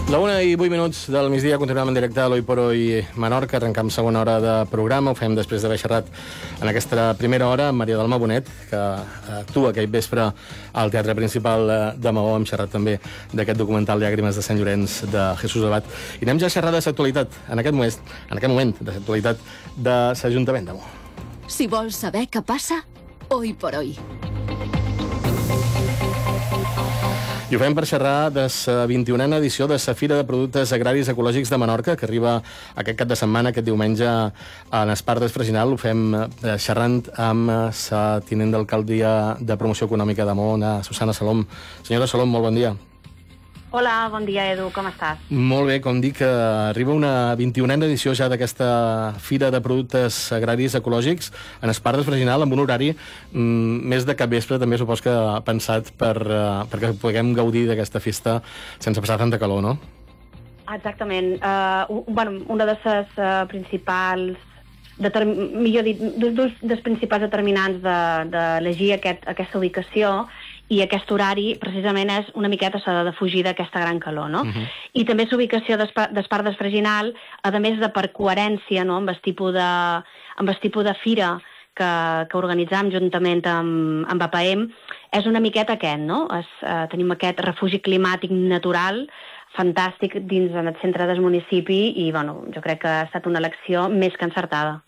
La 1:08 del migdia continuem en directe a l'Oi por Hoy Menorca. Arrencam segona hora de programa. Ho fem després d'haver xerrat en aquesta primera hora amb Maria Dalma Bonet, que actua aquest vespre al Teatre Principal de Maó. Hem xerrat també d'aquest documental Llàgrimes de Sant Llorenç de Jesús Abad. I anem ja a xerrar de l'actualitat, en aquest moment, de l'actualitat de l'Ajuntament de Maó. Si vols saber què passa, Hoy por Hoy. I ho fem per xerrar de la 21a edició de la Fira de Productes Agraris Ecològics de Menorca, que arriba aquest cap de setmana, aquest diumenge, a l'Espart d'Esfreginal. Ho fem xerrant amb la tinent d'alcaldia de Promoció Econòmica de Maó, Susana Salom. Senyora Salom, molt bon dia. Hola, bon dia, Edu, com estàs? Molt bé, com dic, arriba una 21a edició ja d'aquesta Fira de Productes Agraris Ecològics en Espart d'Esfreginal, amb un horari més de capvespre, també supos que pensat perquè puguem gaudir d'aquesta festa sense passar tanta calor, no? Exactament. Una de les principals dels principals determinants d'elegir aquesta ubicació i aquest horari, precisament, és una miqueta s'ha de fugir d'aquesta gran calor, no? I també l'ubicació d'Espart d'Esfreginal, a més de per coherència, no?, amb el tipus de fira que organitzam juntament amb APM, és una miqueta aquest, no? Tenim aquest refugi climàtic natural fantàstic dins el centre del municipi i, jo crec que ha estat una elecció més que encertada.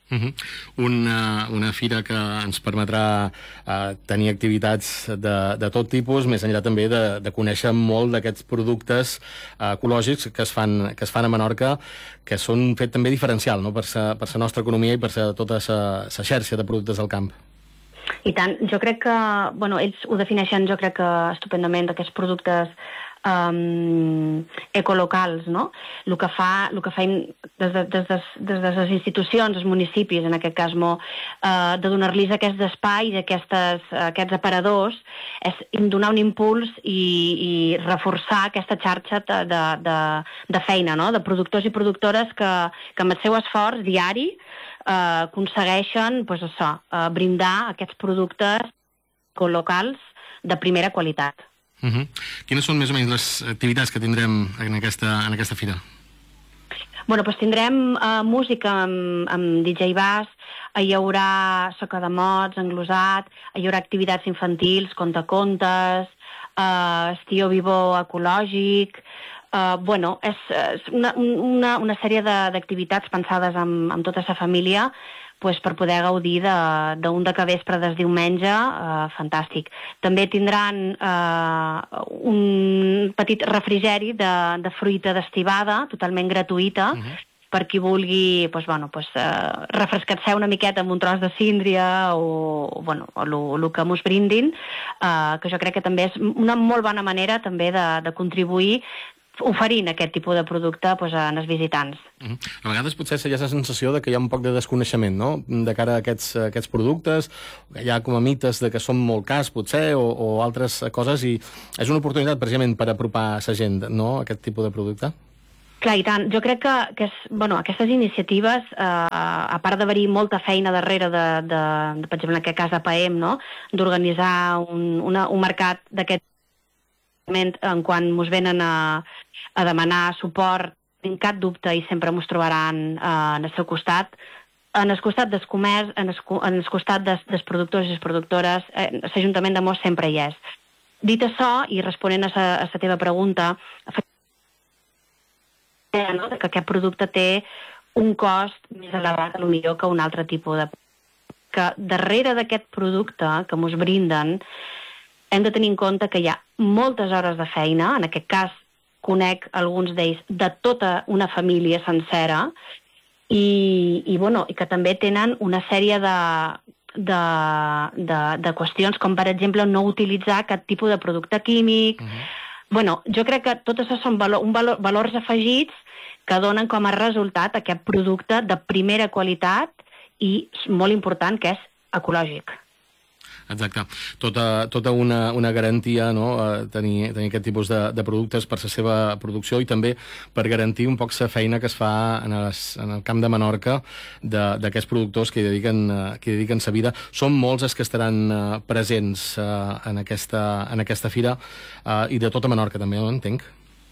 Una fira que ens permetrà tenir activitats de tot tipus, més enllà també de conèixer molt d'aquests productes ecològics que es fan a Menorca, que són un fet també diferencial, no?, per la nostra economia i per tota la xarxa de productes del camp. I tant, jo crec que, ells ho defineixen, jo crec que estupendament, d'aquests productes ecolocals, no? El que fem des de les institucions, els municipis, en aquest cas, de donar-los aquest espai, aquests aparadors, és donar un impuls i reforçar aquesta xarxa de feina, no?, de productors i productores que amb el seu esforç diari aconsegueixen brindar aquests productes ecolocals de primera qualitat. Quines són més o menys les activitats que tindrem en aquesta fira? Tindrem música amb DJ Bass, hi haurà soca de mots, englosat, hi haurà activitats infantils, contacontes, estiu vivo ecològic. És una sèrie d'activitats pensades amb tota la família per poder gaudir d'un de capvespre des diumenge fantàstic. També tindran un petit refrigeri de fruita d'estivada, totalment gratuïta, per qui vulgui refrescar-se una miqueta amb un tros de síndria o el que mos brindin, que jo crec que també és una molt bona manera també de contribuir oferint aquest tipus de producte als visitants. A vegades potser hi ha la sensació que hi ha un poc de desconeixement, no?, de cara a aquests productes, hi ha com a mites de que són molt cars, potser, o altres coses, i és una oportunitat precisament per apropar la gent, no?, aquest tipus de producte. Clar, i tant. Jo crec que aquestes iniciatives, a part d'haver-hi molta feina darrere per exemple, en aquest cas APM, no?, d'organitzar un mercat d'aquest en quan ens venen a demanar suport, en cap dubte, i sempre ens trobaran en el seu costat, en el costat del comerç, en el costat dels productors i les productores, l'Ajuntament de Maó sempre hi és. Dit això, i responent a la teva pregunta, que aquest producte té un cost més elevat, potser que un altre tipus de... que darrere d'aquest producte que ens brinden hem de tenir en compte que hi ha moltes hores de feina, en aquest cas conec alguns d'ells de tota una família sencera, i que també tenen una sèrie de qüestions, com per exemple no utilitzar cap tipus de producte químic. Jo crec que tot això són valors afegits que donen com a resultat aquest producte de primera qualitat i, molt important, que és ecològic. Exacte. Tota una garantia, no?, tenir aquest tipus de productes per la seva producció i també per garantir un poc la feina que es fa en el camp de Menorca d'aquests productors que hi dediquen sa vida. Són molts els que estaran presents en aquesta fira i de tota Menorca també, no entenc?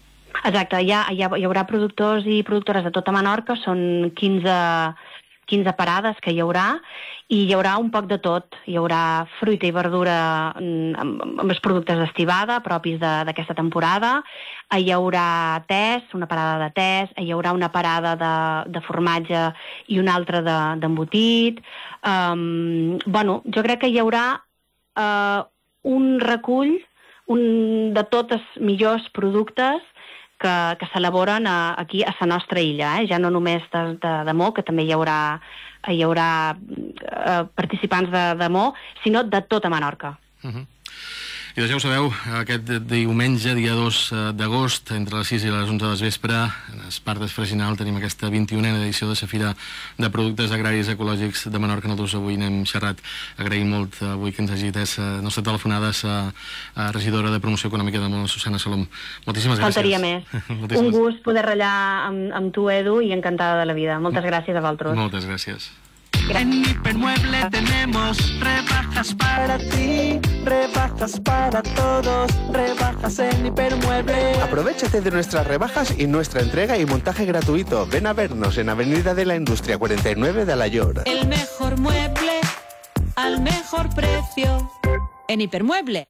Exacte, hi haurà productors i productores de tota Menorca, són 15 parades que hi haurà, i hi haurà un poc de tot. Hi haurà fruita i verdura amb els productes d'estivada propis d'aquesta temporada, hi haurà tés, una parada de tés, hi haurà una parada de formatge i una altra d'embotit. Jo crec que hi haurà un recull de tots els millors productes que s'elaboren aquí a la nostra illa, ja no només de Mo, que també hi haurà participants de Mo, sinó de tota Menorca. I doncs ja ho sabeu, aquest diumenge, dia 2 d'agost, entre les 6 i les 11 del vespre, a Espart d'Esfreginal tenim aquesta 21a edició de la Fira de Productes Agraris Ecològics de Menorca. Nosaltres avui n'hem xerrat. Agraïm molt avui que ens hagi atès la nostra telefonada la regidora de Promoció Econòmica de Mo, Susana Salom. Moltíssimes gràcies. Faltaria més. Un gust poder ratllar amb tu, Edu, i encantada de la vida. Moltes gràcies a vosaltres. Moltes gràcies. En Hipermueble tenemos rebajas para ti, rebajas para todos, rebajas en Hipermueble. Aprovechate de nuestras rebajas y nuestra entrega y montaje gratuito. Ven a vernos en Avenida de la Industria 49 de Alayor. El mejor mueble al mejor precio en Hipermueble.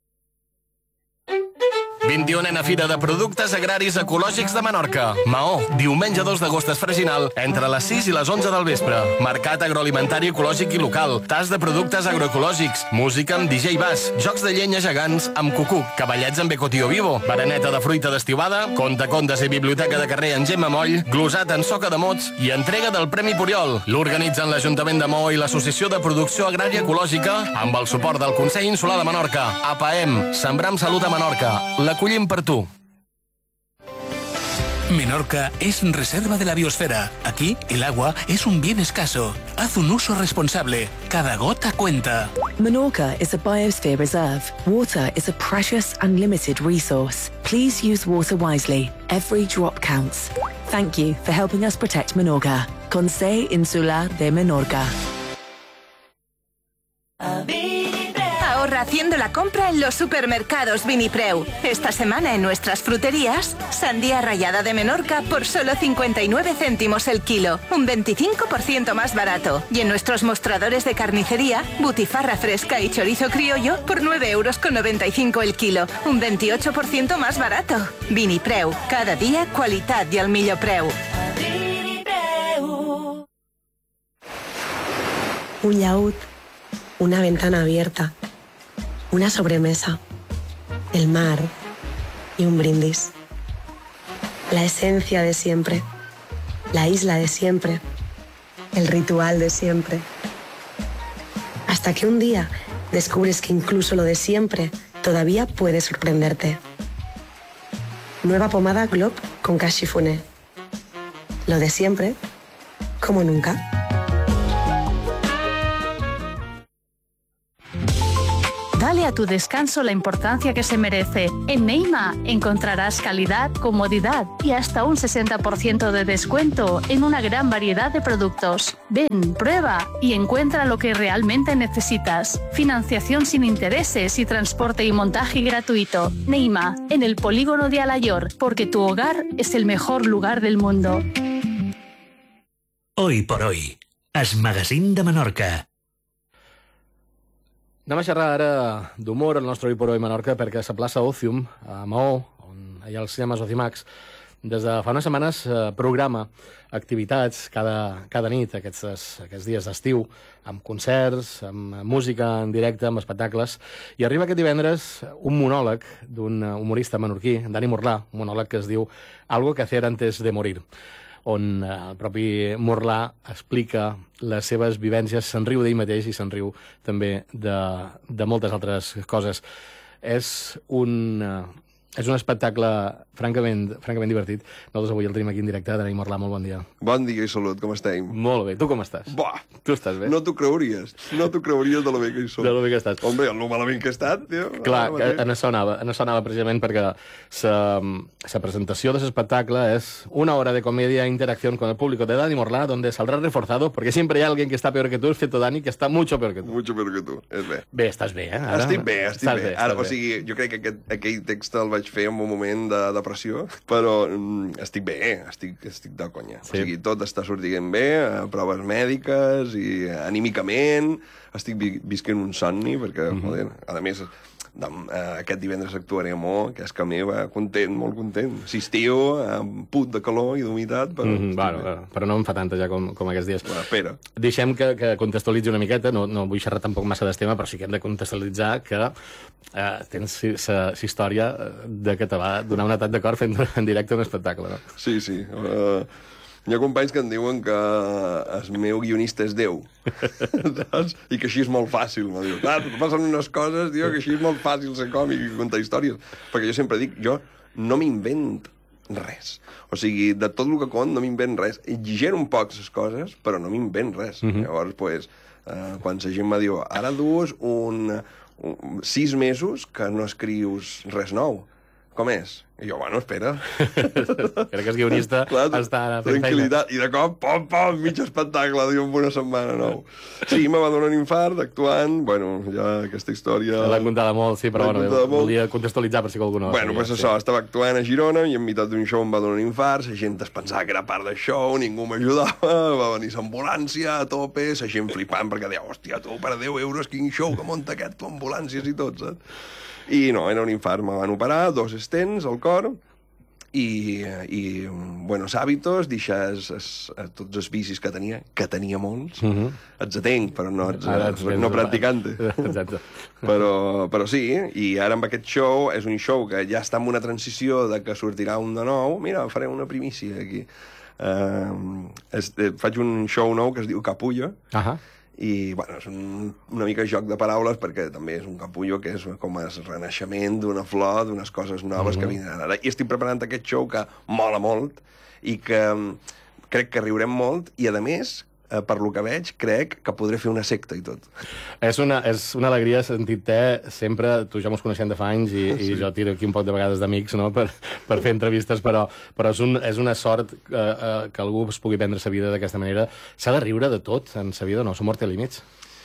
21a Fira de Productes Agraris Ecològics de Menorca. Maó, diumenge 2 d'agost a Esfreginal, entre les 6 i les 11 del vespre. Mercat agroalimentari ecològic i local, tas de productes agroecològics, música amb DJ Bass, jocs de llenya gegants amb cucuc, cavallets amb Ecotío Vivo, bereneta de fruita d'estivada, contes i biblioteca de carrer en Gemma Moll, glosat en soca de mots i entrega del Premi Puriol. L'organitzen l'Ajuntament de Maó i l'Associació de Producció Agrària Ecològica amb el suport del Consell Insular de Menorca. APAEM, Sembrar amb Salut a Menorca. L'acollim per tu. Menorca es reserva de la biosfera. Aquí el agua es un bien escaso. Haz un uso responsable. Cada gota cuenta. Menorca is a biosphere reserve. Water is a precious and limited resource. Please use water wisely. Every drop counts. Thank you for helping us protect Menorca. Consell Insular de Menorca. Ahorra haciendo la compra en los supermercados Vinipreu. Esta semana en nuestras fruterías, sandía rallada de Menorca por solo 59 céntimos el kilo, un 25% más barato. Y en nuestros mostradores de carnicería, butifarra fresca y chorizo criollo por 9,95 € el kilo, un 28% más barato. Vinipreu, cada día qualitat i al millor preu. Un llaúd, una ventana abierta, una sobremesa, el mar y un brindis. La esencia de siempre, la isla de siempre, el ritual de siempre. Hasta que un día descubres que incluso lo de siempre todavía puede sorprenderte. Nueva pomada Glob con Cachifuné. Lo de siempre, como nunca. Dale a tu descanso la importancia que se merece. En Neima encontrarás calidad, comodidad y hasta un 60% de descuento en una gran variedad de productos. Ven, prueba y encuentra lo que realmente necesitas. Financiación sin intereses y transporte y montaje gratuito. Neima, en el polígono de Alayor, porque tu hogar es el mejor lugar del mundo. Hoy por hoy, es Magazín de Menorca. Anem a xerrar ara d'humor al nostre Hoy por Hoy Menorca perquè a la plaça Ocium, a Maó, on hi ha els cinemes Ocimax, des de fa unes setmanes programa activitats cada nit, aquests dies d'estiu, amb concerts, amb música en directe, amb espectacles, i arriba aquest divendres un monòleg d'un humorista menorquí, Dani Morlà, un monòleg que es diu Algo que hacer antes de morir, on el propi Morlà explica les seves vivències, se'n riu d'ell mateix i se'n riu també de moltes altres coses. És un espectacle francament divertit. Nosaltres avui el tenim aquí en directe. Dani Morlà, molt bon dia. Bon dia i salut, com estem? Molt bé, tu com estàs? Buah! Tu estàs bé? No t'ho creuries de lo bé que hi som. De lo bé que estàs. Hombre, lo malament que he estat, tio. Clar, en això anava precisament perquè la presentació de l'espectacle és una hora de comedia e interacción con el público de Dani Morlà, donde saldrás reforzado, porque siempre hay alguien que está peor que tú, excepto Dani, que está mucho peor que tú. Mucho peor que tu, és bé. Bé, estàs bé, eh? Ara, estic bé. Ara, o sigui, jo crec que aquell text el vaig vaig fer en un moment de depressió, però estic bé, estic de conya. Sí. O sigui, tot està sortint bé, proves mèdiques i anímicament, estic visquent un somni, perquè, joder, a més, aquest divendres actuaré a Mo, que és que meva, content, molt content. Si estiu, put de calor i d'humitat, però no em fa tanta ja com aquests dies. Bueno, espera. Deixem que contextualitzi una miqueta, no vull xerrar tampoc massa d'estema, però sí que hem de contextualitzar que tens la història de que te va donar un atac de cor fent en directe un espectacle, no? Sí. Hi ha companys que em diuen que el meu guionista és Déu, saps? I que així és molt fàcil, m'ho diu. Clar, passen unes coses, tio, que així és molt fàcil ser còmic i contar històries. Perquè jo sempre dic, jo no m'invent res. O sigui, de tot el que cont no m'invent res. Exigero un poc les coses, però no m'invent res. Llavors, pues, quan la gent me diu, ara dues 6 mesos que no escrius res nou. Com és? I jo, bueno, espera. Crec que el guionista està fent tranquil·litat. I de cop, pom, mig espectacle, diu, en una setmana nou. Sí, me va donar un infart actuant. Bueno, ja aquesta història... L'han contada molt, sí, però volia contextualitzar per si algú no... Bueno, pues això, estava actuant a Girona i en meitat d'un show em va donar un infart, la gent es pensava que era part del show, ningú m'ajudava, va venir l'ambulància a tope, la gent flipant perquè deia, hòstia, tu, per 10 euros, quin show que munta aquest, tu, ambulàncies i tot, saps? I no, era un infart, me van operar, 2 stents al cor i buenos hàbitos, deixar tots els vicis que tenia molts, els atenc, però no practicante. Exacte. Però sí, i ara amb aquest show, és un show que ja està en una transició de que sortirà un de nou, mira, faré una primícia aquí. Faig un show nou que es diu Capullo, i bueno, és una mica joc de paraules perquè també és un capullo que és com el renaixement d'una flor, d'unes coses noves que vindran ara. I estic preparant aquest show que mola molt i que crec que riurem molt i, a més, per lo que veig, crec que podré fer una secta i tot. És una alegria sentir-te sempre, tu ja mos coneixem de fa anys i jo tiro aquí un poc de vegades d'amics, no?, per fer entrevistes, però és una sort que algú es pugui prendre la vida d'aquesta manera. S'ha de riure de tot en la vida, no? L'humor té límits?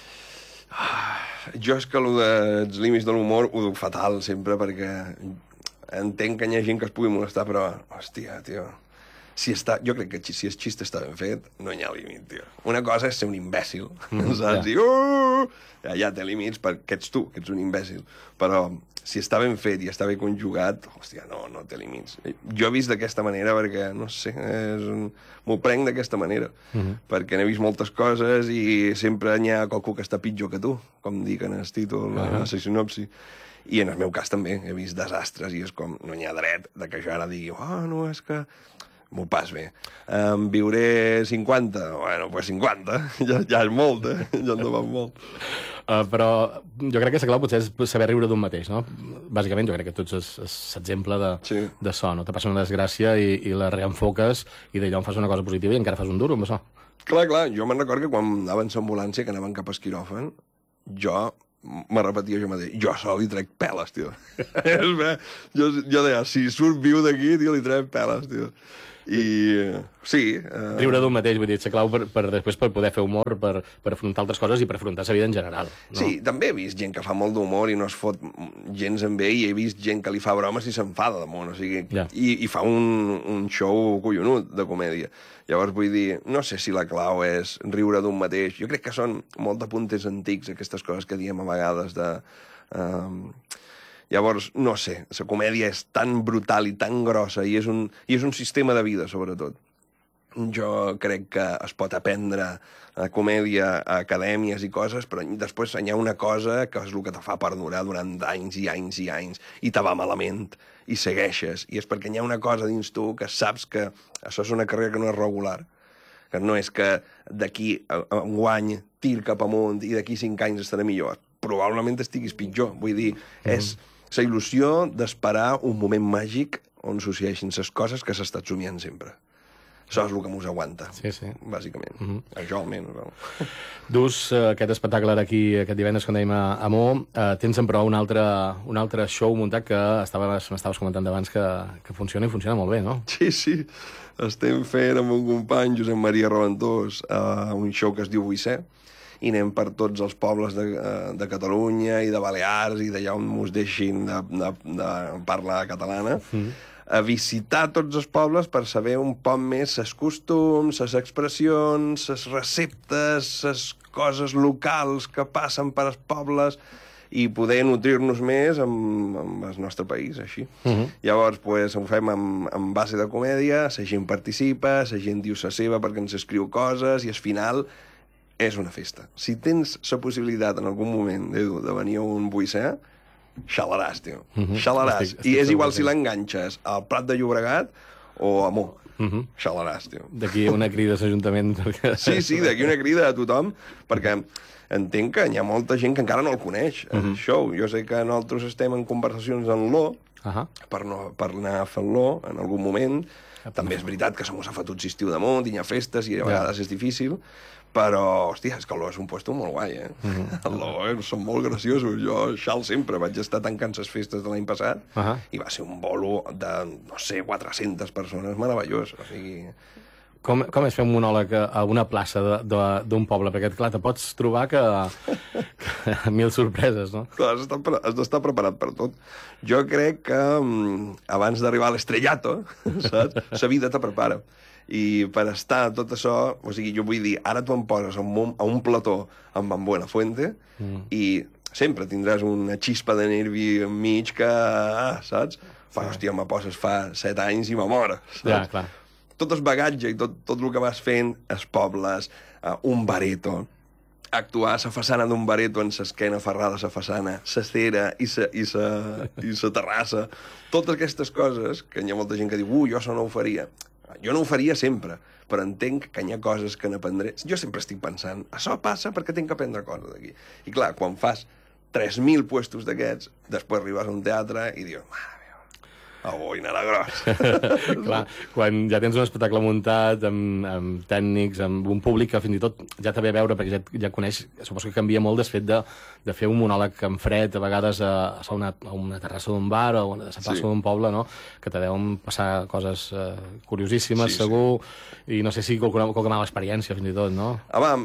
Jo és que el dels límits de l'humor ho duc fatal sempre, perquè entenc que hi ha gent que es pugui molestar, però, hòstia, tio... Jo crec que si el xiste està ben fet, no hi ha límit, tio. Una cosa és ser un imbècil, saps? I ja té límits perquè ets tu, que ets un imbècil. Però si està ben fet i està ben conjugat, hòstia, no té límits. Jo he vist d'aquesta manera perquè, no sé, m'ho prenc d'aquesta manera. Perquè n'he vist moltes coses i sempre n'hi ha qualcú que està pitjor que tu, com dic en el títol, en la sinopsi. I en el meu cas també he vist desastres i és com, no n'hi ha dret de que jo ara digui, no, és que... M'ho pas bé. Viuré 50? Bueno, pues 50. Ja és molt, ja en demà molt. Però jo crec que la clau potser és saber riure d'un mateix, no? Bàsicament, jo crec que tu ets l'exemple de so, no? Te passa una desgràcia i la reenfoques i d'allò en fas una cosa positiva i encara fas un duro amb això. Clar, jo me'n recordo que quan anava en l'ambulància, que anaven cap al quiròfan, jo me repetia jo mateix, jo sol li trec peles, tio. Jo deia, si surt viu d'aquí, tio, li trec peles, tio. I sí... Riure d'un mateix, vull dir, la clau després per poder fer humor, per afrontar altres coses i per afrontar la vida en general. No? Sí, també he vist gent que fa molt d'humor i no es fot gens amb ell, i he vist gent que li fa bromes i s'enfada de món, o sigui, i fa un show collonut de comèdia. Llavors, vull dir, no sé si la clau és riure d'un mateix. Jo crec que són molt de puntes antics, aquestes coses que diem a vegades de... Llavors, no sé, la comèdia és tan brutal i tan grossa i és un sistema de vida, sobretot. Jo crec que es pot aprendre a comèdia a acadèmies i coses, però després hi ha una cosa que és el que te fa perdurar durant anys i anys i anys i te va malament i segueixes. I és perquè hi ha una cosa dins tu que saps que això és una carrera que no és regular, que no és que d'aquí a un guany tir cap amunt i d'aquí 5 anys estarà millor. Probablement estiguis pitjor. Vull dir, és la il·lusió d'esperar un moment màgic on succeeixin les coses que s'ha estat somiant sempre. Això és el que mos aguanta, bàsicament. Jo almenys. Dus aquest espectacle ara aquí, aquest divendres, com dèiem a Mo. Tens però un altre show muntat que m'estaves comentant abans que funciona i funciona molt bé, no? Sí. Estem fent amb un company, Josep Maria Raventós, un show que es diu Vull ser, i anem per tots els pobles de Catalunya i de Balears i d'allà on mos deixin de parla catalana, a visitar tots els pobles per saber un poc més les costums, les expressions, les receptes, les coses locals que passen per als pobles i poder nutrir-nos més amb el nostre país, així. Llavors, pues, ho fem en base de comèdia, la gent participa, la gent diu la seva perquè ens escriu coses i al final és una festa. Si tens la possibilitat en algun moment, Edu, de venir a un buissà, xalaràs, tio. Xalaràs. I és igual si l'enganxes al Prat de Llobregat o a Mo. Xalaràs, tio. D'aquí una crida a l'Ajuntament. Sí, d'aquí una crida a tothom, perquè entenc que hi ha molta gent que encara no el coneix, el show. Jo sé que nosaltres estem en conversacions en l'O, per anar a fer l'O en algun moment. També és veritat que se mos ha fotut l'estiu damunt, hi ha festes i a vegades és difícil, però, hòstia, és que l'O és un puesto molt guai, L'O són molt graciosos. Jo, xal sempre, vaig estar tancant les festes de l'any passat i va ser un bolo de, no sé, 400 persones meravellós. O sigui... Com és fer un monòleg a una plaça d'un poble? Perquè, clar, te pots trobar que mil sorpreses, no? Clar, has d'estar preparat per tot. Jo crec que abans d'arribar a l'estrellato, saps? La vida te prepara. I per estar tot això, o sigui, jo vull dir, ara tu em poses a un plató amb en Buenafuente i sempre tindràs una xispa de nervi enmig que, saps? Hòstia, me poses fa 7 anys i me moro, saps? Ja, clar. Tot el bagatge i tot el que vas fent, els pobles, un bareto, actuar a la façana d'un bareto en l'esquena ferrada a la façana, la cera i la terrassa, totes aquestes coses que hi ha molta gent que diu jo això no ho faria. Jo no ho faria sempre, però entenc que hi ha coses que n'aprendré. Jo sempre estic pensant, això passa perquè tinc que aprendre coses d'aquí. I clar, quan fas 3.000 puestos d'aquests, després arribes a un teatre i dius, mare meva, avui anarà gros. Clar, quan ja tens un espectacle muntat, amb tècnics, amb un públic que fins i tot ja te ve a veure, perquè ja coneix, suposo que canvia molt des fet de fer un monòleg en fred, a vegades a una terrassa d'un bar o a la plaça d'un poble, no? Que te deuen passar coses curiosíssimes, segur, i no sé si qualque mala experiència, fins i tot, no?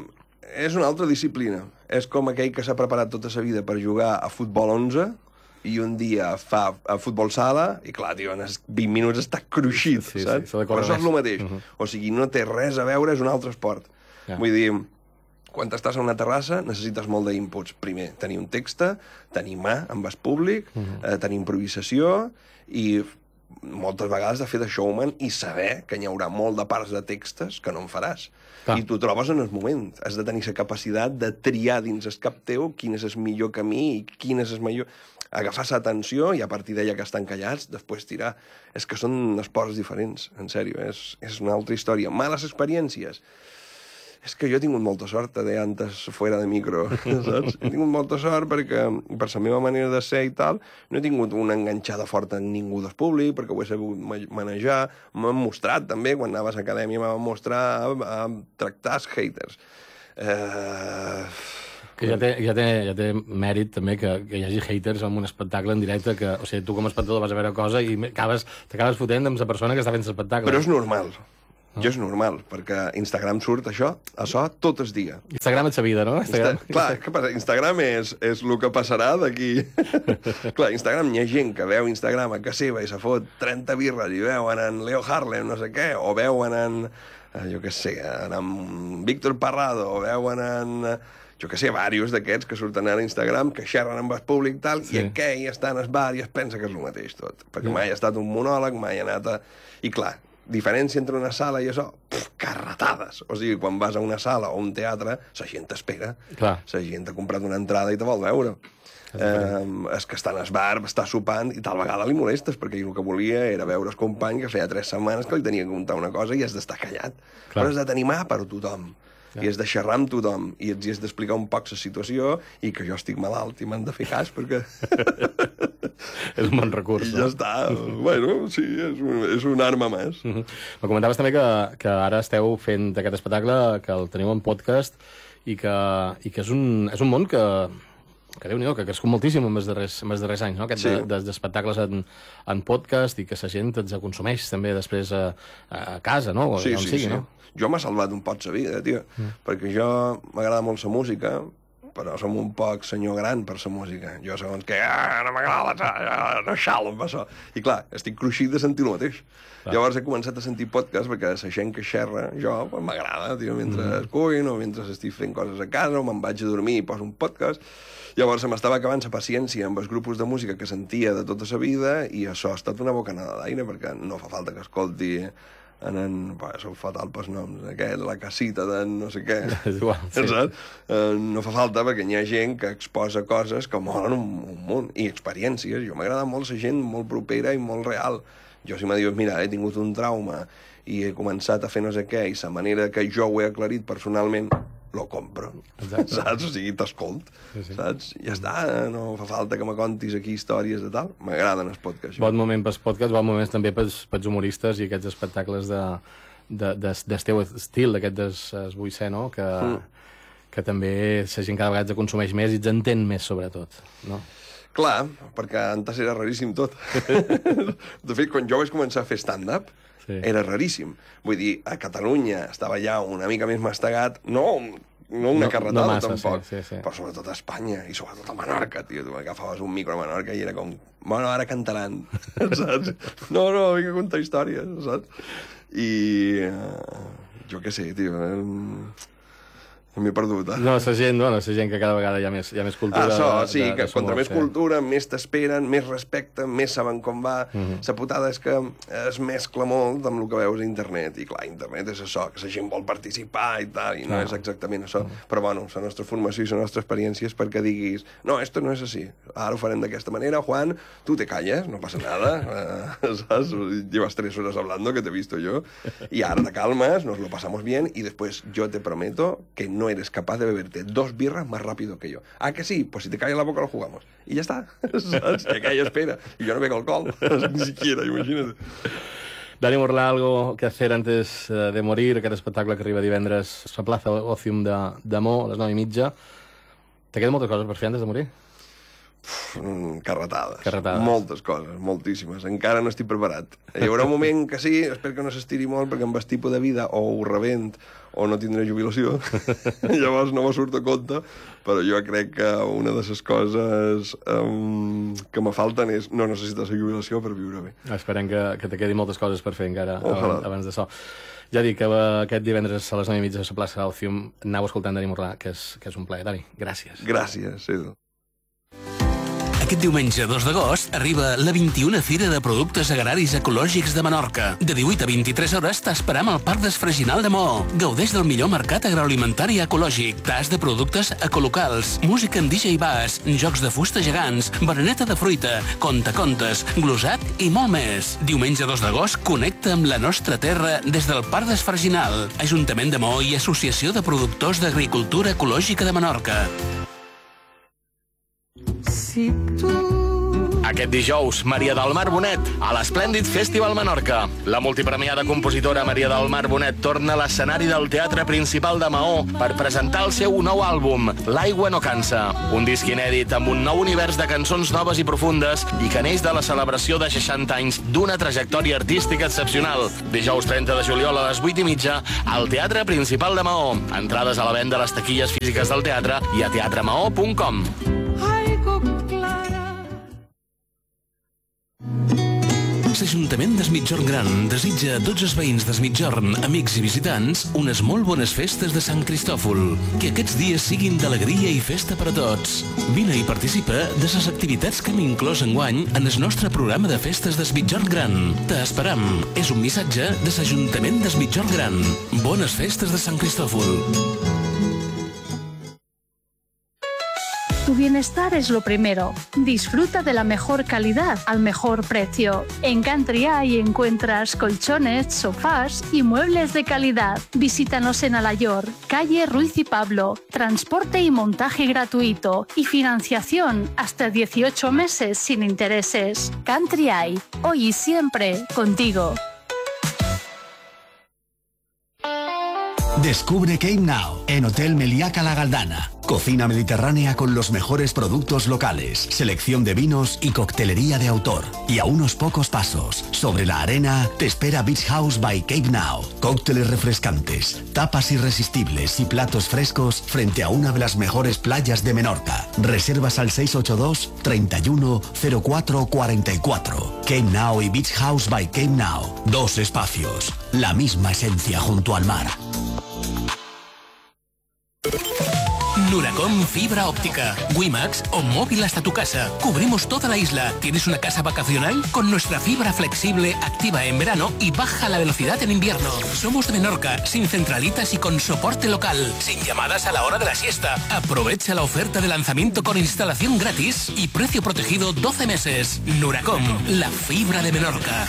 És una altra disciplina. És com aquell que s'ha preparat tota la vida per jugar a futbol 11 i un dia fa a futbol sala i, clar, tio, en 20 minuts està cruixit, saps? Però això és el mateix. O sigui, no té res a veure, és un altre esport. Vull dir, quan estàs a una terrassa necessites molt d'inputs. Primer, tenir un text, tenir mà amb el públic, tenir improvisació i moltes vegades de fer de showman i saber que hi haurà molt de parts de textos que no en faràs. I t'ho trobes en el moment. Has de tenir la capacitat de triar dins el cap teu quin és el millor camí i quin és el millor... Agafar l'atenció i a partir d'ella que estan callats, després tirar. És que són esports diferents, en sèrio. És una altra història. Males experiències. És que jo he tingut molta sort de antes fora de micro, saps? He tingut molta sort perquè, per la meva manera de ser i tal, no he tingut una enganxada forta en ningú del públic, perquè ho he sabut manejar. M'han mostrat, també, quan anaves a acadèmia, m'han mostrat a tractar els haters. Que ja té mèrit, també, que hi hagi haters en un espectacle en directe, que, o sigui, tu com a espectador vas a veure cosa i t'acabes fotent amb la persona que està fent l'espectacle. Però és normal. Jo és normal, perquè Instagram surt això tot el dia. Instagram és la vida, no? Clar, què passa? Instagram és el que passarà d'aquí. Clar, Instagram, hi ha gent que veu Instagram a casa seva i se fot 30 birres i veuen en Leo Harlem, no sé què, o veuen en, jo què sé, en Víctor Parrado, o veuen en... jo que sé, diversos d'aquests que surten a Instagram, que xerren amb el públic tal, i aquell està en el bar i es pensa que és el mateix tot. Perquè mai ha estat un monòleg, mai ha anat a... I clar, diferència entre una sala i això, carretades. O sigui, quan vas a una sala o un teatre, la gent t'espera. La gent ha comprat una entrada i te vol veure. És que està en el bar, està sopant, i tal vegada li molestes, perquè el que volia era veure el company que feia 3 setmanes que li tenia que contar una cosa i has d'estar callat. Però has de tenir mà per a tothom. I has de xerrar amb tothom, i els has d'explicar un poc la situació, i que jo estic malalt i m'han de fer cas, perquè... És un bon recurs, I ja està. Bueno, sí, és una arma més. Me comentaves també que ara esteu fent aquest espectacle, que el teniu en podcast, i que és un món que que Déu-n'hi-do, que ha crescut moltíssim en els darrers anys, no? Aquest d'espectacles en podcast i que la gent els consumeix també després a casa, no? Sí. No? Jo m'ha salvat un poc la vida, tio, perquè jo m'agrada molt la música, però som un poc senyor gran per la música. Jo segons que no m'agrada, no xalo amb això. I clar, estic cruixit de sentir el mateix. Llavors he començat a sentir podcast perquè la gent que xerra, jo, m'agrada, tio, mentre cuino, mentre estic fent coses a casa, o me'n vaig a dormir i poso un podcast. Llavors se m'estava acabant la paciència amb els grupos de música que sentia de tota la vida i això ha estat una bocanada d'aire, perquè no fa falta que escolti són fatal pels noms, la casita de no sé què, no fa falta perquè hi ha gent que exposa coses que molen un munt, i experiències. Jo m'agrada molt la gent molt propera i molt real. Jo si me dius, mira, he tingut un trauma i he començat a fer no sé què, i la manera que jo ho he aclarit personalment, lo compro, saps? O sigui, t'escolt, saps? Ja està, no fa falta que me contis aquí històries de tal. M'agraden els podcasts. Bon moment pels podcasts, bon moment també pels humoristes i aquests espectacles del teu estil, d'aquest d'esbuixer, no? Que també la gent cada vegada consumeix més i ens entén més, sobretot, no? Clar, perquè antes era raríssim tot. De fet, quan jo vaig començar a fer stand-up, era raríssim. Vull dir, a Catalunya estava ja una mica més mastegat, no una carretada tampoc, però sobretot a Espanya i sobretot a Menorca, tio. Tu agafaves un micro a Menorca i era com, bueno, ara cantaran, saps? No, vinc a contar històries, saps? I jo què sé, tio, m'he perdut, No, la gent que cada vegada hi ha més cultura. Això, sí, que contra més cultura, més t'esperen, més respecten, més saben com va. La putada és que es mescla molt amb el que veus a internet. I clar, internet és això, que la gent vol participar i tal, i no és exactament això. Però bueno, la nostra formació i la nostra experiència és perquè diguis, no, esto no és així. Ara ho farem d'aquesta manera, Juan, tú te calles, no pasa nada. ¿Sabes? Llevas 3 horas hablando, que te he visto yo. Y ahora te calmas, nos lo pasamos bien, y después yo te prometo que no eres capaz de beberte 2 birras más rápido que yo. ¿Ah, que sí? Pues si te cae la boca lo jugamos. Y ya está. ¿Sabes? Que aquello espera. Y yo no bebo alcohol. Ni siquiera, imagínate. Dani Morlà, algo que hacer antes de morir, aquest espectacle que arriba divendres a la plaça Òcium de Mo, a les 9:30. Te queden moltes coses per fer antes de morir? Carretades. Moltes coses, moltíssimes. Encara no estic preparat. Hi haurà un moment que sí, espero que no s'estiri molt, perquè amb el tipus de vida o ho rebent o no tindré jubilació. Llavors no me surt a compte, però jo crec que una de les coses que me falten és no necessitar la jubilació per viure bé. Esperem que te quedi moltes coses per fer encara abans d'això. Ja dic que aquest divendres a les 9:30 a la plaça Òcium anau escoltant Dani Morlà, que és un plaer. Dani, gràcies. Gràcies, Edu. Aquest diumenge 2 d'agost arriba la 21a Fira de Productes Agraris Ecològics de Menorca. De 18 a 23 hores t'esperam al Parc d'Esfreginal de Mo. Gaudeix del millor mercat agroalimentari ecològic, tas de productes ecolocals, música amb DJ bass, jocs de fusta gegants, bereneta de fruita, contacontes, glosat i molt més. Diumenge 2 d'agost connecta amb la nostra terra des del Parc d'Esfreginal, Ajuntament de Mo i Associació de Productors d'Agricultura Ecològica de Menorca. Aquest dijous, Maria del Mar Bonet, a l'Esplèndid Festival Menorca. La multipremiada compositora Maria del Mar Bonet torna a l'escenari del Teatre Principal de Maó per presentar el seu nou àlbum, L'aigua no cansa. Un disc inèdit amb un nou univers de cançons noves i profundes i que neix de la celebració de 60 anys d'una trajectòria artística excepcional. Dijous 30 de juliol a les 8:30 al Teatre Principal de Maó. Entrades a la venda a les taquilles físiques del teatre i a teatremaó.com. L'Ajuntament d'Es Migjorn Gran desitja a tots els veïns d'Es Migjorn, amics i visitants, unes molt bones festes de Sant Cristòfol. Que aquests dies siguin d'alegria i festa per a tots. Vine i participa de les activitats que hem inclòs enguany en el nostre programa de festes d'Es Migjorn Gran. T'esperam. És un missatge de l'Ajuntament d'Es Migjorn Gran. Bones festes de Sant Cristòfol. Tu bienestar es lo primero. Disfruta de la mejor calidad al mejor precio. En Country Eye encuentras colchones, sofás y muebles de calidad. Visítanos en Alayor, calle Ruiz y Pablo. Transporte y montaje gratuito y financiación hasta 18 meses sin intereses. Country Eye, hoy y siempre contigo. Descubre Cape Now en Hotel Meliaca La Galdana. Cocina mediterránea con los mejores productos locales, selección de vinos y coctelería de autor. Y a unos pocos pasos, sobre la arena, te espera Beach House by Cape Now. Cócteles refrescantes, tapas irresistibles y platos frescos frente a una de las mejores playas de Menorca. Reservas al 682 31 04 44. Cape Now y Beach House by Cape Now. 2 espacios, la misma esencia junto al mar. Nuracom Fibra Óptica, Wimax o móvil hasta tu casa. Cubrimos toda la isla. ¿Tienes una casa vacacional? Con nuestra fibra flexible, activa en verano y baja la velocidad en invierno. Somos de Menorca, sin centralitas y con soporte local, sin llamadas a la hora de la siesta. Aprovecha la oferta de lanzamiento con instalación gratis y precio protegido 12 meses. Nuracom, la fibra de Menorca.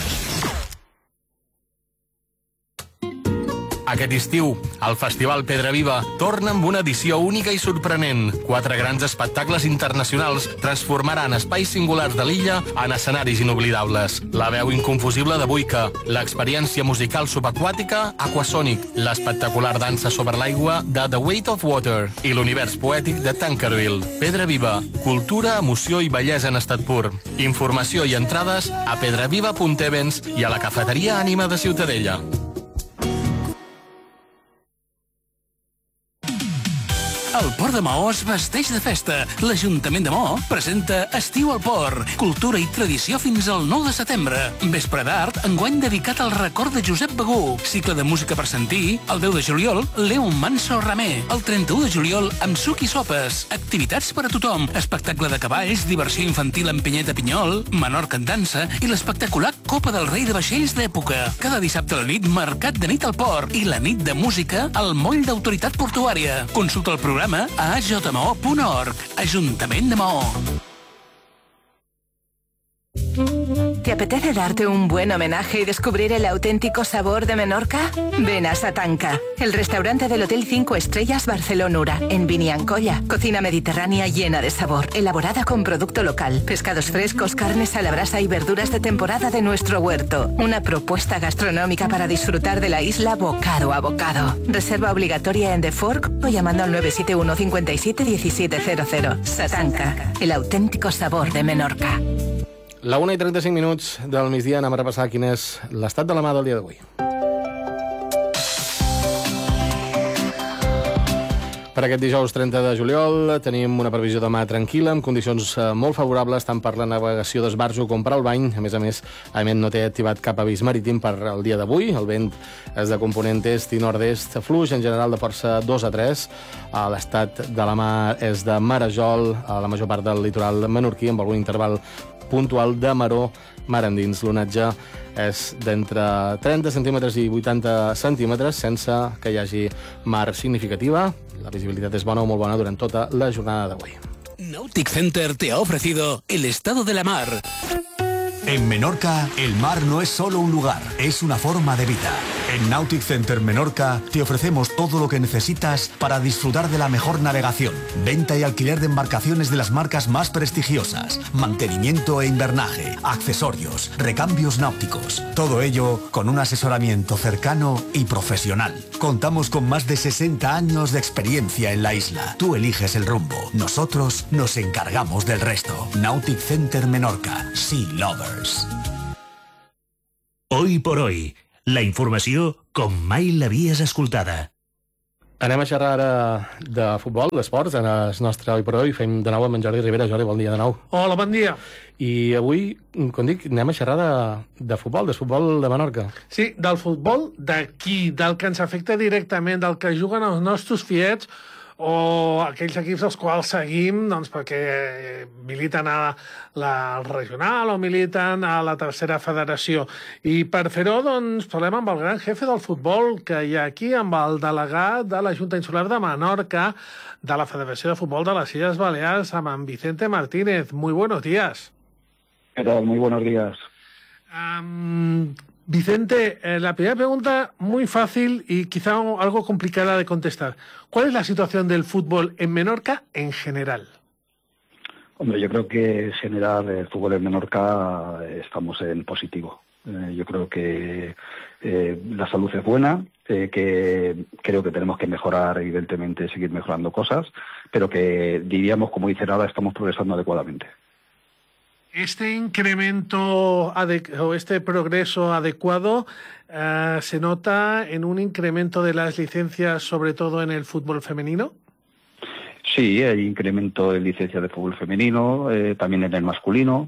Aquest estiu, el Festival Pedra Viva torna amb una edició única i sorprenent. 4 grans espectacles internacionals transformaran espais singulars de l'illa en escenaris inoblidables. La veu inconfusible de Buica, l'experiència musical subaquàtica Aquasonic, l'espectacular dansa sobre l'aigua de The Weight of Water i l'univers poètic de Tankerville. Pedra Viva, cultura, emoció i bellesa en estat pur. Informació i entrades a pedraviva.events i a la cafeteria Ànima de Ciutadella. El Port de Maó es vesteix de festa. L'Ajuntament de Maó presenta Estiu al Port, cultura i tradició fins al 9 de setembre. Vespre d'art, enguany dedicat al record de Josep Begú. Cicle de música per sentir, el 10 de juliol, Leo Manso Ramé. El 31 de juliol, amb suc i sopes. Activitats per a tothom. Espectacle de cavalls, diversió infantil amb pinyeta pinyol, Menorca en dansa i l'espectacular Copa del Rei de vaixells d'època. Cada dissabte a la nit, mercat de nit al port i la nit de música al moll d'autoritat portuària. Consulta el programa a ajmo.org. Ajuntament de Maó. ¿Te apetece darte un buen homenaje y descubrir el auténtico sabor de Menorca? Ven a Satanca, el restaurante del Hotel 5 Estrellas Barcelonura, en Biniancolla. Cocina mediterránea llena de sabor, elaborada con producto local. Pescados frescos, carnes a la brasa y verduras de temporada de nuestro huerto. Una propuesta gastronómica para disfrutar de la isla bocado a bocado. Reserva obligatoria en The Fork o llamando al 971 57 1700. Satanca, el auténtico sabor de Menorca. La 1:35 del migdia anem a repassar quin és l'estat de la mà del dia d'avui. Per aquest dijous 30 de juliol tenim una previsió de mà tranquil·la, amb condicions molt favorables tant per la navegació d'esbarjo com per al bany. A més, no té activat cap avís marítim per al dia d'avui. El vent és de component est i nord-est fluix, en general de força 2 a 3. L'estat de la mà és de marejol a la major part del litoral menorquí, amb algun interval puntual de maror mar endins. L'onatge és d'entre 30 centímetres i 80 centímetres, sense que hi hagi mar significativa. La visibilitat és bona o molt bona durant tota la jornada d'avui. Nautic Center te ha ofrecido el estado de la mar. En Menorca, el mar no es solo un lugar, es una forma de vida. En Nautic Center Menorca te ofrecemos todo lo que necesitas para disfrutar de la mejor navegación, venta y alquiler de embarcaciones de las marcas más prestigiosas, mantenimiento e invernaje, accesorios, recambios náuticos. Todo ello con un asesoramiento cercano y profesional. Contamos con más de 60 años de experiencia en la isla. Tú eliges el rumbo, nosotros nos encargamos del resto. Nautic Center Menorca, Sea Lovers. Hoy por hoy, la informació com mai l'havies escoltada. Anem a xerrar ara de futbol, d'esports, en el nostre Hoy por Hoy. Fem de nou amb en Jordi Rivera. Jordi, bon dia de nou. Hola, bon dia. I avui, com dic, anem a xerrar de futbol, del futbol de Menorca. Sí, del futbol d'aquí, del que ens afecta directament, del que juguen els nostres fiets o aquells equips als quals seguim, doncs, perquè militen a la regional o militen a la tercera federació. I per fer-ho, doncs, parlem amb el gran jefe del futbol que hi ha aquí, amb el delegat de la Junta Insular de Menorca, de la Federació de Futbol de les Illes Balears, amb en Vicente Martínez. Muy buenos días. ¿Qué tal? Muy buenos días. Vicente, la primera pregunta muy fácil y quizá algo complicada de contestar. ¿Cuál es la situación del fútbol en Menorca en general? Hombre, yo creo que en general el fútbol en Menorca estamos en positivo. Yo creo que La salud es buena, que creo que tenemos que mejorar, evidentemente, seguir mejorando cosas, pero que diríamos, como dicen ahora, estamos progresando adecuadamente. Este incremento o este progreso adecuado se nota en un incremento de las licencias, sobre todo en el fútbol femenino. Sí, hay incremento de licencias de fútbol femenino, también en el masculino.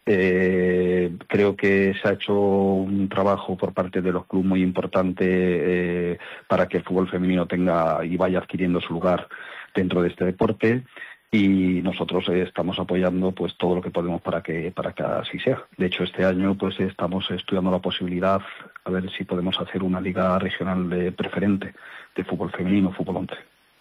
Creo que se ha hecho un trabajo por parte de los clubes muy importante para que el fútbol femenino tenga y vaya adquiriendo su lugar dentro de este deporte, y nosotros estamos apoyando pues todo lo que podemos para que así sea. De hecho, este año pues estamos estudiando la posibilidad a ver si podemos hacer una liga regional preferente de fútbol femenino, fútbol 11.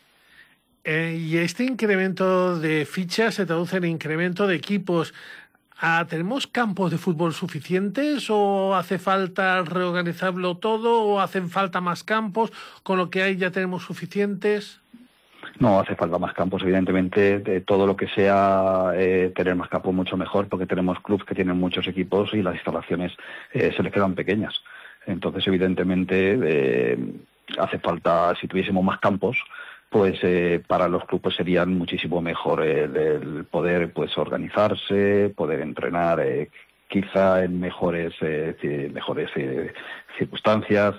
Y este incremento de fichas se traduce en incremento de equipos. ¿Tenemos campos de fútbol suficientes o hace falta reorganizarlo todo o hacen falta más campos? ¿Con lo que hay ya tenemos suficientes? No, hace falta más campos, evidentemente. De todo lo que sea tener más campos mucho mejor, porque tenemos clubes que tienen muchos equipos y las instalaciones se les quedan pequeñas. Entonces, evidentemente, hace falta, si tuviésemos más campos, pues para los clubes serían muchísimo mejor el poder pues organizarse, poder entrenar quizá en mejores circunstancias.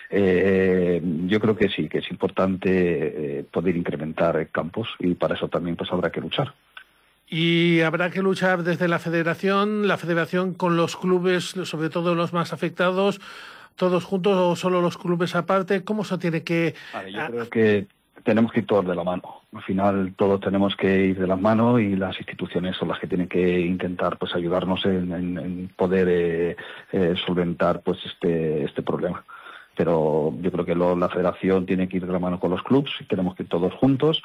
Yo creo que sí, que es importante poder incrementar campos, y para eso también pues habrá que luchar. Y habrá que luchar desde la federación con los clubes, sobre todo los más afectados, todos juntos o solo los clubes aparte. ¿Cómo se tiene que...? Vale, yo creo que tenemos que ir todos de la mano. Al final todos tenemos que ir de la mano, y las instituciones son las que tienen que intentar pues ayudarnos en poder solventar pues este problema. Pero yo creo que la federación tiene que ir de la mano con los clubes, y tenemos que ir todos juntos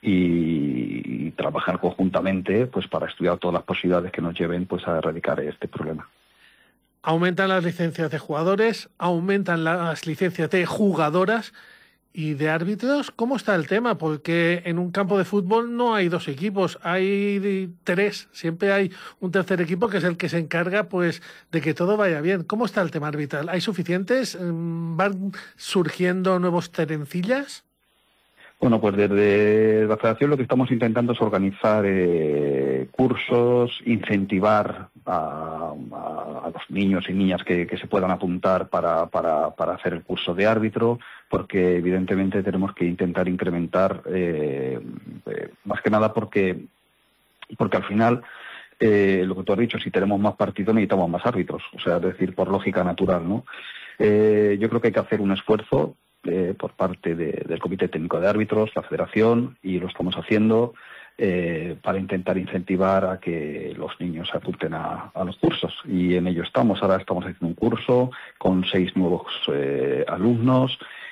y trabajar conjuntamente pues para estudiar todas las posibilidades que nos lleven pues a erradicar este problema. Aumentan las licencias de jugadores, aumentan las licencias de jugadoras y de árbitros. ¿Cómo está el tema? Porque en un campo de fútbol no hay dos equipos, hay tres. Siempre hay un tercer equipo que es el que se encarga pues de que todo vaya bien. ¿Cómo está el tema arbitral? ¿Hay suficientes? ¿Van surgiendo nuevos terencillas? Bueno, pues desde la Federación lo que estamos intentando es organizar cursos, incentivar a los niños y niñas que se puedan apuntar para hacer el curso de árbitro, porque evidentemente tenemos que intentar incrementar, más que nada porque al final, lo que tú has dicho, si tenemos más partidos necesitamos más árbitros, o sea, es decir, por lógica natural, ¿no? Yo creo que hay que hacer un esfuerzo por parte del Comité Técnico de Árbitros, la Federación, y lo estamos haciendo para intentar incentivar a que los niños se apunten a los cursos, y en ello estamos. Ahora estamos haciendo un curso con 6 nuevos alumnos,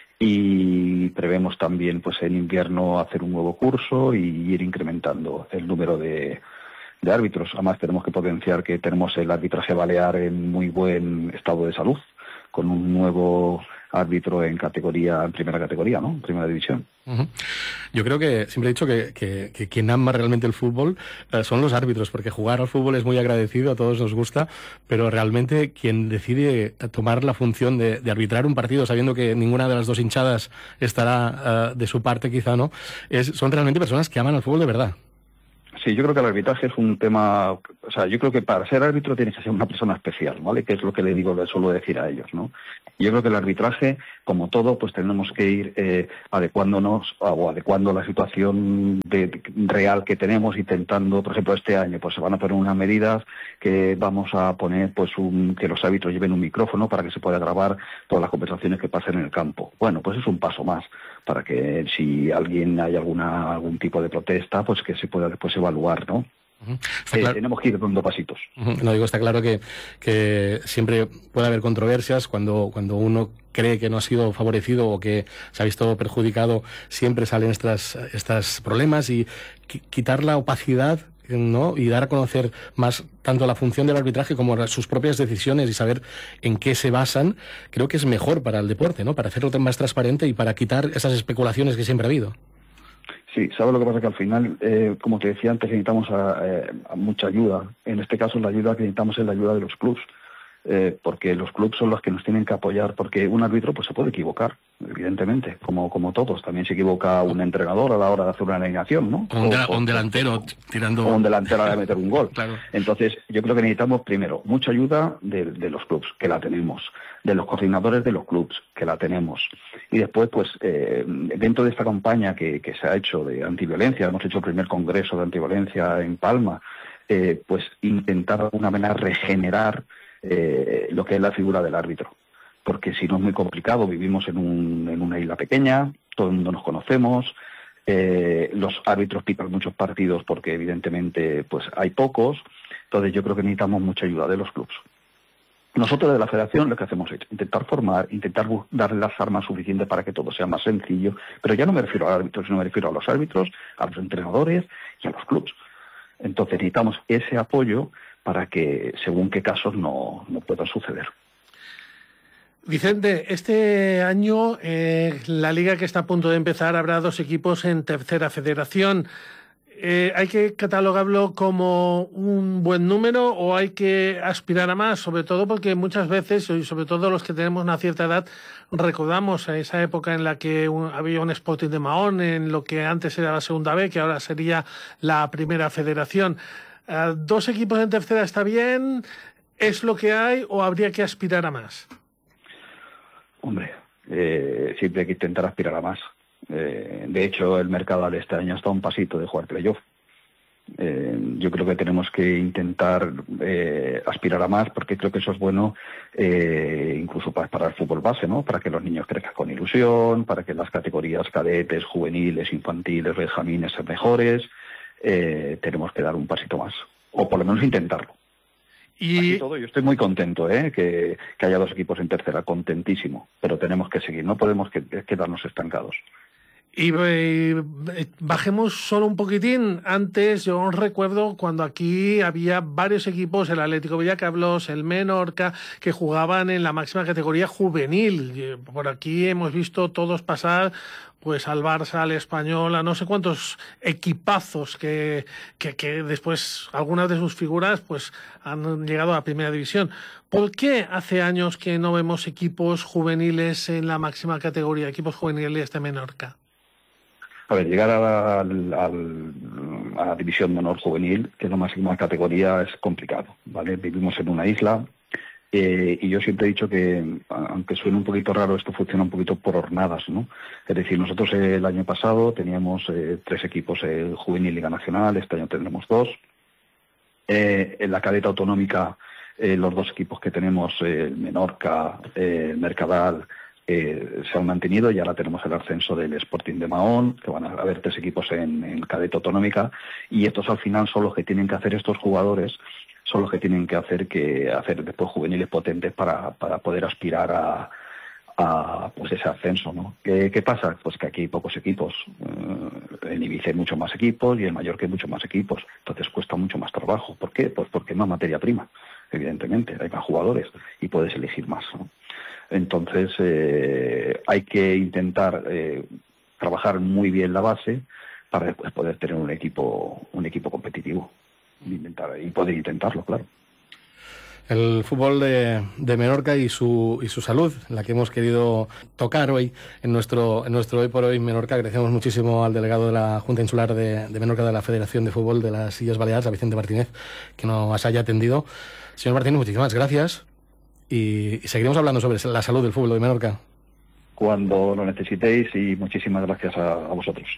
y prevemos también pues en invierno hacer un nuevo curso y ir incrementando el número de árbitros. Además tenemos que potenciar que tenemos el arbitraje balear en muy buen estado de salud, con un nuevo árbitro en primera categoría, ¿no? En primera división. Uh-huh. Yo creo que siempre he dicho que quien ama realmente el fútbol son los árbitros, porque jugar al fútbol es muy agradecido, a todos nos gusta, pero realmente quien decide tomar la función de arbitrar un partido sabiendo que ninguna de las dos hinchadas estará de su parte, quizá, ¿no? Son realmente personas que aman al fútbol de verdad. Sí, yo creo que el arbitraje es un tema, o sea, yo creo que para ser árbitro tienes que ser una persona especial, ¿vale? Que es lo que le suelo decir a ellos, ¿no? Yo creo que el arbitraje, como todo, pues tenemos que ir adecuándonos o adecuando la situación real que tenemos, intentando, por ejemplo, este año, pues se van a poner unas medidas que vamos a poner, pues que los árbitros lleven un micrófono para que se pueda grabar todas las conversaciones que pasen en el campo. Bueno, pues es un paso más para que si alguien hay algún tipo de protesta, pues que se pueda después evaluar, ¿no? Uh-huh. Claro. Tenemos que ir dando pasitos. Uh-huh. No, digo, está claro que siempre puede haber controversias cuando uno cree que no ha sido favorecido o que se ha visto perjudicado. Siempre salen estos problemas, y quitar la opacidad, ¿no? Y dar a conocer más tanto la función del arbitraje como sus propias decisiones y saber en qué se basan, creo que es mejor para el deporte, ¿no? Para hacerlo más transparente y para quitar esas especulaciones que siempre ha habido. Sí, ¿sabes lo que pasa? Que al final, como te decía antes, necesitamos a mucha ayuda. En este caso, la ayuda que necesitamos es la ayuda de los clubs. porque los clubes son los que nos tienen que apoyar, porque un árbitro pues se puede equivocar, evidentemente, como todos. También se equivoca un entrenador a la hora de hacer una alineación, ¿no? O un delantero tirando... O un delantero a meter un gol. Claro. Entonces, yo creo que necesitamos, primero, mucha ayuda de los clubes, que la tenemos, de los coordinadores de los clubes, que la tenemos. Y después, pues, dentro de esta campaña que se ha hecho de antiviolencia, hemos hecho el primer congreso de antiviolencia en Palma, pues intentar de alguna manera regenerar lo que es la figura del árbitro, porque si no es muy complicado. Vivimos en una isla pequeña, todo el mundo nos conocemos, los árbitros pitan muchos partidos porque evidentemente pues hay pocos. Entonces yo creo que necesitamos mucha ayuda de los clubes. Nosotros de la federación lo que hacemos es intentar formar, intentar darle las armas suficientes para que todo sea más sencillo, pero ya no me refiero a árbitros, sino me refiero a los árbitros, a los entrenadores y a los clubes. Entonces necesitamos ese apoyo para que según qué casos no puedan suceder. Vicente, este año la liga que está a punto de empezar habrá 2 equipos en tercera federación. ¿Hay que catalogarlo como un buen número o hay que aspirar a más? Sobre todo porque muchas veces, y sobre todo los que tenemos una cierta edad, recordamos a esa época en la que había un Sporting de Mahón, en lo que antes era la segunda B, que ahora sería la primera federación. 2 equipos en tercera está bien, ¿es lo que hay o habría que aspirar a más? Hombre, siempre hay que intentar aspirar a más. De hecho, el Mercadal este año está a un pasito de jugar playoff. Yo creo que tenemos que intentar aspirar a más, porque creo que eso es bueno incluso para el fútbol base, ¿no? Para que los niños crezcan con ilusión, para que las categorías cadetes, juveniles, infantiles, benjamines sean mejores. Tenemos que dar un pasito más, o por lo menos intentarlo. Y todo, yo estoy muy contento que haya 2 equipos en tercera, contentísimo, pero tenemos que seguir, no podemos quedarnos estancados. Y bajemos solo un poquitín. Antes yo recuerdo cuando aquí había varios equipos, el Atlético Villacablos, el Menorca, que jugaban en la máxima categoría juvenil. Por aquí hemos visto todos pasar pues al Barça, al Español, a no sé cuántos equipazos que después algunas de sus figuras pues han llegado a la primera división. ¿Por qué hace años que no vemos equipos juveniles en la máxima categoría, equipos juveniles de Menorca? A ver, llegar a la división menor juvenil, que es la máxima categoría, es complicado, ¿vale? Vivimos en una isla y yo siempre he dicho que, aunque suene un poquito raro, esto funciona un poquito por hornadas, ¿no? Es decir, nosotros el año pasado teníamos 3 equipos juvenil Liga Nacional, este año tendremos 2. En la cadeta autonómica, los 2 equipos que tenemos, Menorca, Mercadal, se han mantenido, y ahora tenemos el ascenso del Sporting de Mahón, que van a haber 3 equipos en cadeta autonómica, y estos al final son los que tienen que hacer, estos jugadores son los que tienen que hacer después juveniles potentes para poder aspirar a pues ese ascenso, ¿no? ¿Qué pasa? Pues que aquí hay pocos equipos. En Ibiza hay muchos más equipos y en Mallorca hay muchos más equipos, entonces cuesta mucho más trabajo. ¿Por qué? Pues porque hay más materia prima, evidentemente, hay más jugadores y puedes elegir más, ¿no? Entonces hay que intentar trabajar muy bien la base para después poder tener un equipo competitivo y poder intentarlo, claro. El fútbol de Menorca y su salud, la que hemos querido tocar hoy en nuestro Hoy por Hoy Menorca. Agradecemos muchísimo al delegado de la Junta Insular de Menorca, de la Federación de Fútbol de las Illes Baleares, a Vicente Martínez, que nos haya atendido. Señor Martínez, muchísimas gracias. Y seguiremos hablando sobre la salud del fútbol de Menorca. Cuando lo necesitéis, y muchísimas gracias a vosotros.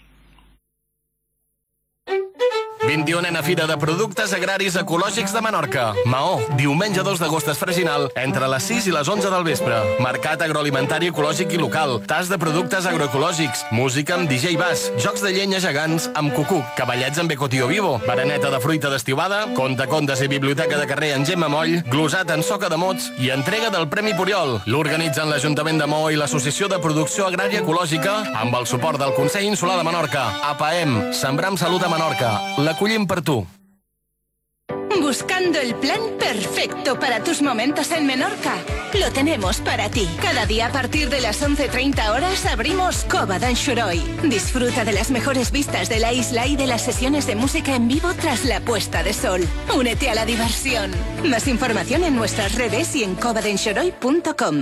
21a Fira de Productes Agraris Ecològics de Menorca. Maó, diumenge 2 d'agost es Freginal, entre les 6 i les 11 del vespre. Mercat agroalimentari ecològic i local, tas de productes agroecològics, música amb DJ Bass, jocs de llenya gegants amb cucuc, cavallets amb ecotío vivo, bereneta de fruita d'estiuada, contes i biblioteca de carrer en Gemma Moll, glosat en soca de mots i entrega del Premi Puriol. L'organitzen l'Ajuntament de Maó i l'Associació de Producció Agrària Ecològica amb el suport del Consell Insular de Menorca. APAEM, sembrar amb salut a Menorca. L'acollim per tu. ¿Buscando el plan perfecto para tus momentos en Menorca? Lo tenemos para ti. Cada día a partir de las 11:30 horas abrimos Cova d'en Xuroi. Disfruta de las mejores vistas de la isla y de las sesiones de música en vivo tras la puesta de sol. Únete a la diversión. Más información en nuestras redes y en covadenxoroi.com.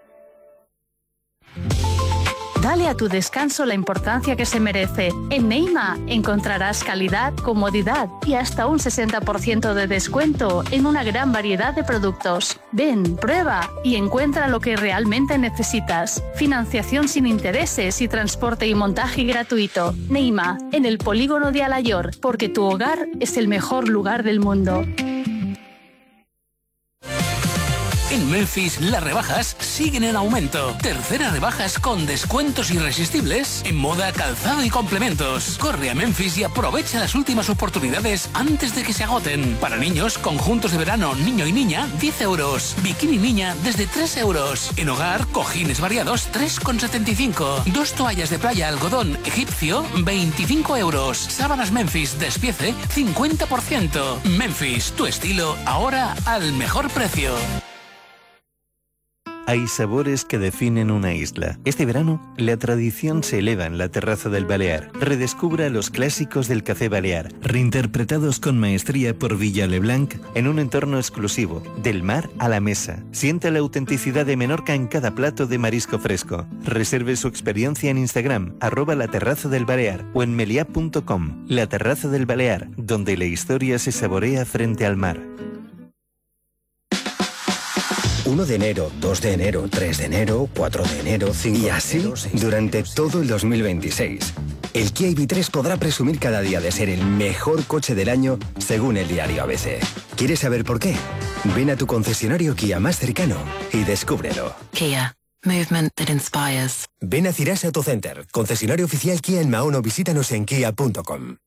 Dale a tu descanso la importancia que se merece. En Neima encontrarás calidad, comodidad y hasta un 60% de descuento en una gran variedad de productos. Ven, prueba y encuentra lo que realmente necesitas. Financiación sin intereses y transporte y montaje gratuito. Neima, en el polígono de Alayor, porque tu hogar es el mejor lugar del mundo. En Memphis, las rebajas siguen en aumento. Terceras rebajas con descuentos irresistibles en moda, calzado y complementos. Corre a Memphis y aprovecha las últimas oportunidades antes de que se agoten. Para niños, conjuntos de verano, niño y niña, 10 euros. Bikini niña, desde 3 euros. En hogar, cojines variados, 3,75. 2 toallas de playa algodón egipcio, 25 euros. Sábanas Memphis, despiece, 50%. Memphis, tu estilo, ahora al mejor precio. Hay sabores que definen una isla. Este verano, la tradición se eleva en la terraza del Balear. Redescubra los clásicos del café balear, reinterpretados con maestría por Villa Leblanc en un entorno exclusivo, del mar a la mesa. Sienta la autenticidad de Menorca en cada plato de marisco fresco. Reserve su experiencia en Instagram, @laterrazadelbalear o en meliá.com. La Terraza del Balear, donde la historia se saborea frente al mar. 1 de enero, 2 de enero, 3 de enero, 4 de enero, 5 y así de enero, durante todo el 2026. El Kia EV3 podrá presumir cada día de ser el mejor coche del año según el diario ABC. ¿Quieres saber por qué? Ven a tu concesionario Kia más cercano y descúbrelo. Kia. Movement that inspires. Ven a Cirasa Autocenter, concesionario oficial Kia en Mahón o visítanos en kia.com.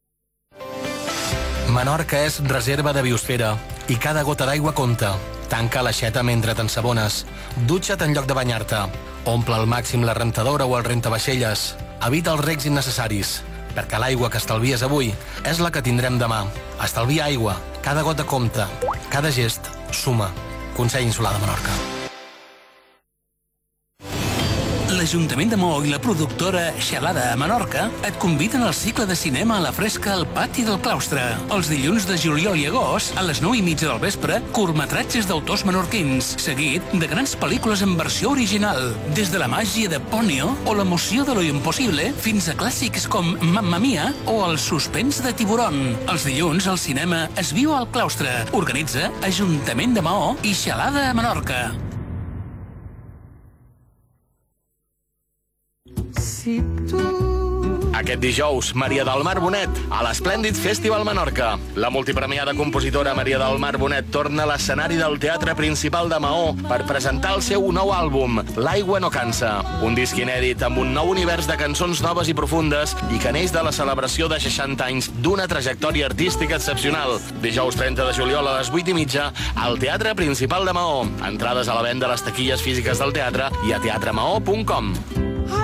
Menorca és reserva de biosfera i cada gota d'aigua compta. Tanca l'aixeta mentre t'ensabones. Dutxa't en lloc de banyar-te. Omple al màxim la rentadora o el rentavaixelles. Evita els recs innecessaris, perquè l'aigua que estalvies avui és la que tindrem demà. Estalvia aigua. Cada gota compta. Cada gest suma. Consell Insular de Menorca. L'Ajuntament de Maó i la productora Xalada a Menorca et conviden al cicle de cinema a la fresca al pati del claustre. Els dilluns de juliol i agost, a les 9:30 del vespre, curtmetratges d'autors menorquins, seguit de grans pel·lícules en versió original, des de la màgia de Ponyo o l'emoció de lo impossible fins a clàssics com Mamma Mia o el suspens de Tiburón. Els dilluns el cinema es viu al claustre. Organitza Ajuntament de Maó i Xalada a Menorca. Aquest dijous, Maria del Mar Bonet, a l'Esplèndid Festival Menorca. La multipremiada compositora Maria del Mar Bonet torna a l'escenari del Teatre Principal de Maó per presentar el seu nou àlbum, L'aigua no cansa. Un disc inèdit amb un nou univers de cançons noves i profundes i que neix de la celebració de 60 anys d'una trajectòria artística excepcional. Dijous 30 de juliol a les 8:30 al Teatre Principal de Maó. Entrades a la venda a les taquilles físiques del teatre i a teatremaó.com.